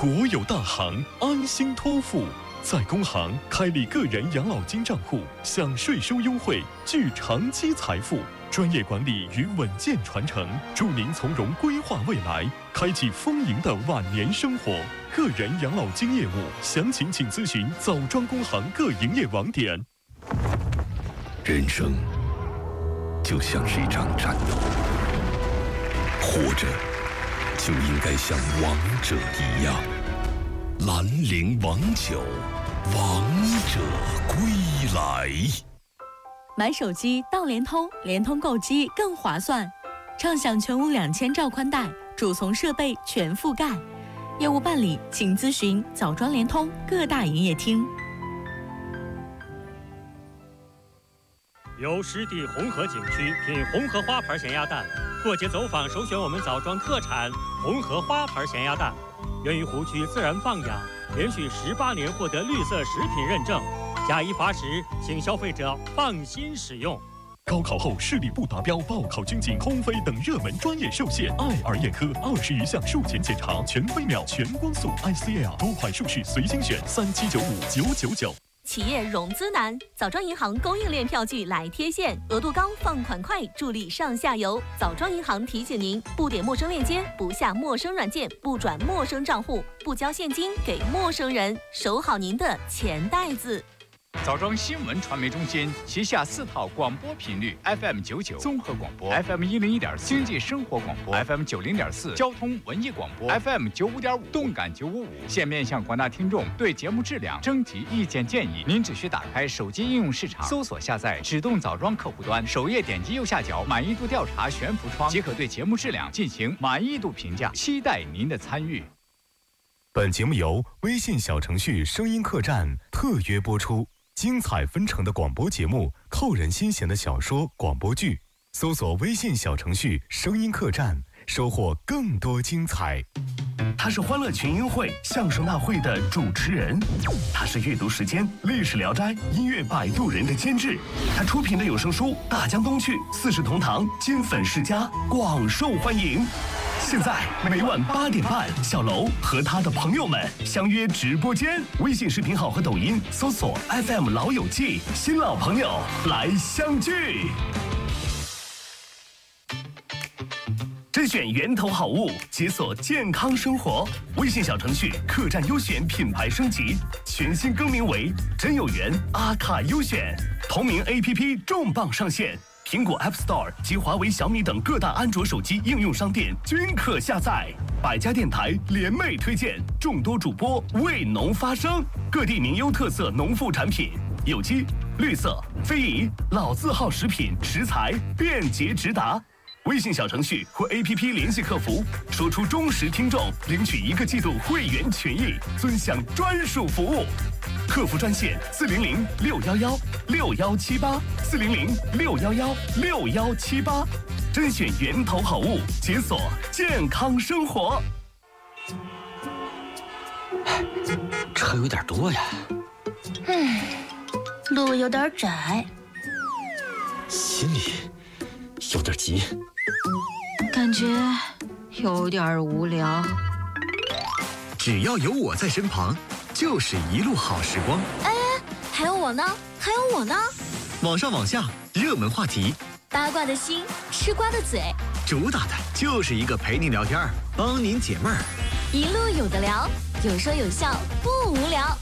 国有大行安心托付，在工行开立个人养老金账户，享税收优惠，聚长期财富。专业管理与稳健传承，助您从容规划未来，开启丰盈的晚年生活。个人养老金业务详情请咨询枣庄工行各营业网点。 人生就像是一场战斗，活着就应该像王者一样。兰陵王酒，王者归来。 买手机到联通，联通购机更划算，畅享全屋2000兆宽带，主从设备全覆盖。业务办理请咨询枣庄联通各大营业厅。 由湿地红河景区品红河花牌咸鸭蛋，过节走访首选我们枣庄特产红河花牌咸鸭蛋，源于湖区自然放养，连续18年获得绿色食品认证。假一罚时，请消费者放心使用。 高考后视力不达标，报考军警、空飞等热门专业受限。爱尔眼科20余项术前检查，全飞秒、全光速 ICL 多款术式随心选，3795-999。 企业融资难，枣庄银行供应链票据来贴现，额度高，放款快，助力上下游。枣庄银行提醒您：不点陌生链接，不下陌生软件，不转陌生账户，不交现金给陌生人，守好您的钱袋子。 枣庄新闻传媒中心旗下4套广播频率 FM99 综合广播 FM101.4 经济生活广播 FM90.4 交通文艺广播 FM95.5 动感955，现面向广大听众对节目质量征集意见建议。您只需打开手机应用市场搜索下载指动枣庄客户端，首页点击右下角满意度调查悬浮窗，即可对节目质量进行满意度评价，期待您的参与。 本节目由微信小程序声音客栈特约播出。精彩纷呈的广播节目，扣人心弦的小说、广播剧，搜索微信小程序声音客栈，收获更多精彩。 他是欢乐群英会相声大会的主持人，他是阅读时间历史聊斋音乐摆渡人的监制，他出品的有声书《大江东去》四世同堂金粉世家广受欢迎。现在每晚8点半，小楼和他的朋友们相约直播间，微信视频号和抖音搜索 FM 老友记，新老朋友来相聚。甄选源头好物，解锁健康生活。微信小程序客栈优选品牌升级，全新更名为真有缘阿卡优选，同名 APP 重磅上线。苹果 App Store 及华为、小米等各大安卓手机应用商店均可下载。百家电台联袂推荐，众多主播为农发声，各地名优特色农副产品，有机、绿色、非遗、老字号食品食材便捷直达。微信小程序或 APP 联系客服，说出忠实听众领取1个季度会员权益，尊享专属服务。客服专线400-611-6178，400-611-6178，甄选源头好物，解锁健康生活。 车有点多呀， 路有点窄， 心里有点急， 感觉有点无聊。 只要有我在身旁，就是一路好时光。 哎，还有我呢，还有我呢。 网上网下，热门话题， 八卦的心，吃瓜的嘴， 主打的就是一个陪您聊天，帮您解闷儿， 一路有的聊，有说有笑，不无聊。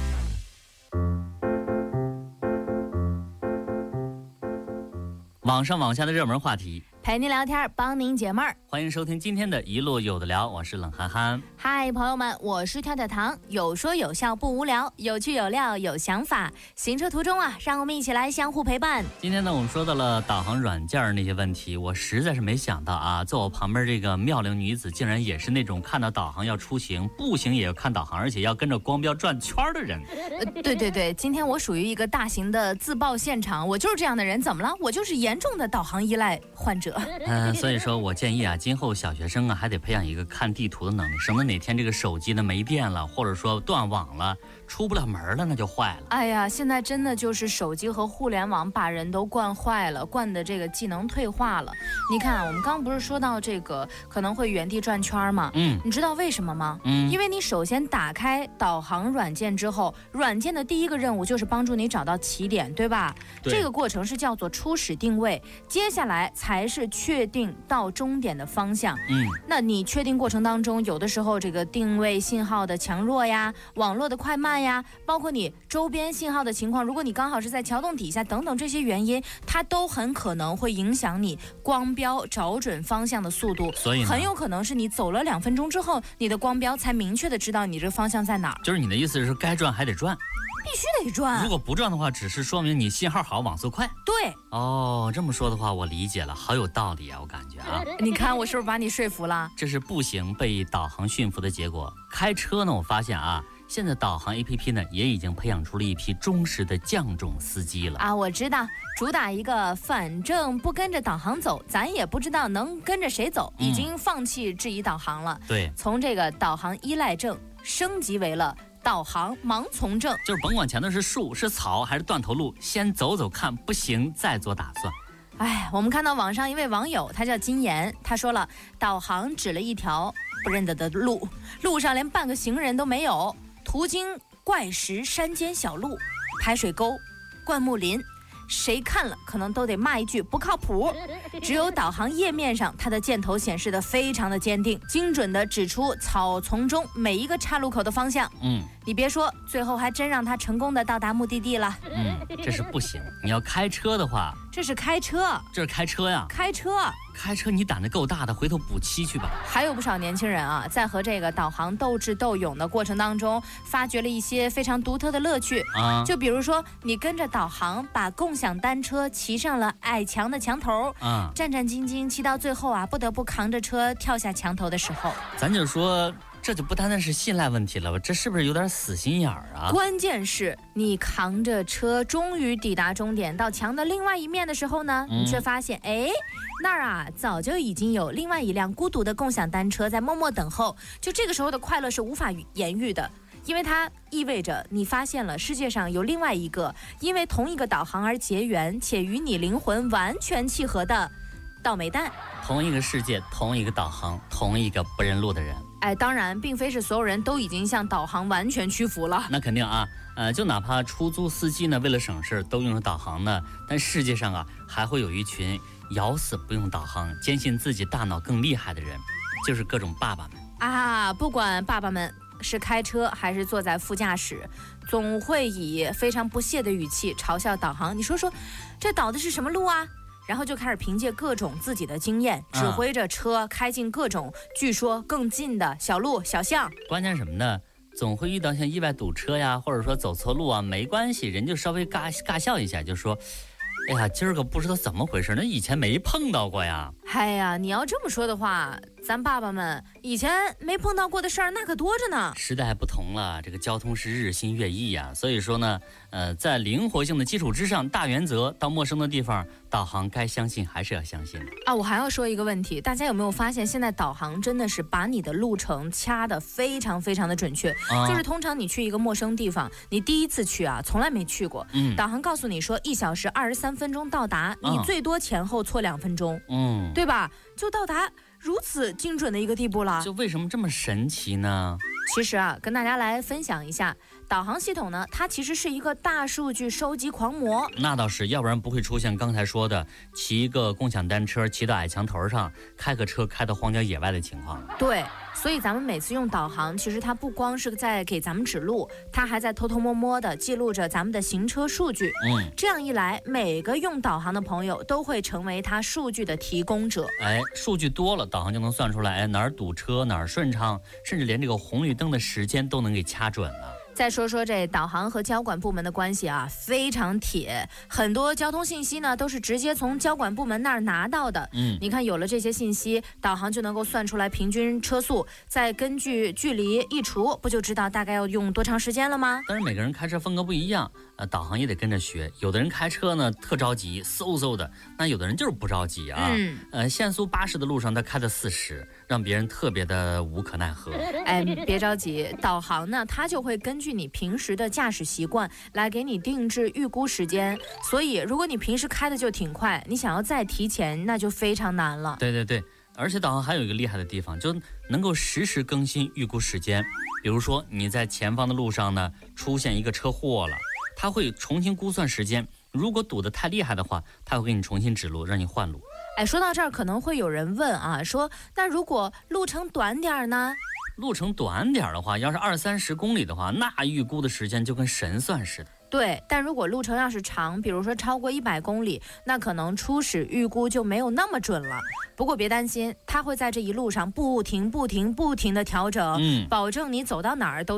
网上网下的热门话题， 陪您聊天，帮您解闷儿。 欢迎收听今天的一路有的聊，我是冷憨憨。 嗨，朋友们，我是跳跳糖，有说有笑不无聊，有趣有料有想法。行车途中啊，让我们一起来相互陪伴。 今天呢，我们说到了导航软件那些问题，我实在是没想到啊，坐我旁边这个妙龄女子，竟然也是那种看到导航要出行，步行也要看导航，而且要跟着光标转圈的人。 对，今天我属于一个大型的自爆现场，我就是这样的人，怎么了？我就是严重的导航依赖患者。 所以说我建议啊，今后小学生啊还得培养一个看地图的能力，省得哪天这个手机呢没电了，或者说断网了， 出不了门了，那就坏了。 哎呀，现在真的就是手机和互联网把人都惯坏了，惯的这个技能退化了。你看啊，我们刚刚不是说到这个可能会原地转圈吗？你知道为什么吗？因为你首先打开导航软件之后，软件的第一个任务就是帮助你找到起点，对吧？ 对， 这个过程是叫做初始定位，接下来才是确定到终点的方向。那你确定过程当中，有的时候这个定位信号的强弱呀，网络的快慢呀，包括你周边信号的情况，如果你刚好是在桥洞底下等等这些原因，它都很可能会影响你光标找准方向的速度。 所以很有可能是你走了2分钟之后，你的光标才明确的知道你这个方向在哪儿。 就是你的意思是该转还得转， 必须得转。 如果不转的话，只是说明你信号好，网速快。 对。 哦，这么说的话，我理解了，好有道理啊，我感觉啊。 你看我是不是把你说服了？ 这是步行被导航驯服的结果。开车呢，我发现啊，现在导航 APP 呢也已经培养出了一批忠实的将种司机了啊！我知道，主打一个反正不跟着导航走，咱也不知道能跟着谁走，已经放弃质疑导航了。 对， 从这个导航依赖症升级为了导航盲从症， 就是甭管前头是树是草还是断头路，先走走看，不行再做打算。 哎，我们看到网上一位网友，他叫金岩，他说了，导航指了一条不认得的路，路上连半个行人都没有，途经怪石山间小路、排水沟、灌木林，谁看了可能都得骂一句不靠谱。只有导航页面上，它的箭头显示的非常的坚定，精准的指出草丛中每一个岔路口的方向。你别说，最后还真让他成功的到达目的地了。 这是不行。你要开车的话， 这是开车， 这是开车呀， 开车，你胆子够大的，回头补漆去吧。 还有不少年轻人啊，在和这个导航斗智斗勇的过程当中，发掘了一些非常独特的乐趣啊。就比如说，你跟着导航把共享单车骑上了矮墙的墙头啊，战战兢兢骑到最后啊，不得不扛着车跳下墙头的时候， 咱就说。这就不单单是信赖问题了，这是不是有点死心眼儿啊？ 关键是你扛着车终于抵达终点，到墙的另外一面的时候呢，你却发现，那儿啊早就已经有另外一辆孤独的共享单车在默默等候。就这个时候的快乐是无法言喻的，因为它意味着你发现了世界上有另外一个因为同一个导航而结缘且与你灵魂完全契合的倒霉蛋。 同一个世界，同一个导航，同一个不认路的人。 当然并非是所有人都已经向导航完全屈服了。 那肯定啊，就哪怕出租司机呢，为了省事都用了导航呢，但世界上啊还会有一群咬死不用导航，坚信自己大脑更厉害的人，就是各种爸爸们啊。不管爸爸们是开车还是坐在副驾驶，总会以非常不屑的语气嘲笑导航。你说说，这导的是什么路啊？然后就开始凭借各种自己的经验，指挥着车开进各种据说更近的小路小巷。 关键什么呢？总会遇到像意外堵车呀，或者说走错路啊，没关系，人就稍微尬笑一下，就说，哎呀，今儿个不知道怎么回事，那以前没碰到过呀。 哎呀，你要这么说的话，咱爸爸们以前没碰到过的事儿那可多着呢。 时代不同了，这个交通是日新月异呀，所以说呢，在灵活性的基础之上，大原则到陌生的地方，导航该相信还是要相信的啊。我还要说一个问题，大家有没有发现，现在导航真的是把你的路程掐得非常非常的准确，就是通常你去一个陌生地方，你第一次去啊，从来没去过，导航告诉你说1小时23分钟到达，你最多前后错2分钟，对吧？就到达如此精准的一个地步了。 就为什么这么神奇呢？ 其实啊，跟大家来分享一下，导航系统呢，它其实是一个大数据收集狂魔。 那倒是，要不然不会出现刚才说的骑一个共享单车骑到矮墙头上，开个车开到荒郊野外的情况。 对，所以咱们每次用导航，其实它不光是在给咱们指路，它还在偷偷摸摸的记录着咱们的行车数据。这样一来，每个用导航的朋友都会成为它数据的提供者。 数据多了，导航就能算出来，哪儿堵车哪儿顺畅，甚至连这个红绿灯的时间都能给掐准了。 再说说这导航和交管部门的关系啊，非常铁，很多交通信息呢都是直接从交管部门那儿拿到的。你看有了这些信息，导航就能够算出来平均车速，再根据距离一除，不就知道大概要用多长时间了吗？ 但是每个人开车风格不一样，导航也得跟着学。有的人开车呢特着急，嗖嗖的，那有的人就是不着急啊。限速80的路上他开的40， 让别人特别的无可奈何。 别着急，导航呢，它就会根据你平时的驾驶习惯来给你定制预估时间。所以，如果你平时开的就挺快，你想要再提前，那就非常难了。 对，而且导航还有一个厉害的地方，就能够实时更新预估时间。比如说你在前方的路上呢出现一个车祸了，它会重新估算时间。如果堵得太厉害的话，它会给你重新指路，让你换路。 说到这儿，可能会有人问啊，说那如果路程短点呢？ 路程短点的话，要是20-30公里的话，那预估的时间就跟神算似的。 对，但如果路程要是长，比如说超过100公里，那可能初始预估就没有那么准了。不过别担心，它会在这一路上不停地调整，保证你走到哪儿都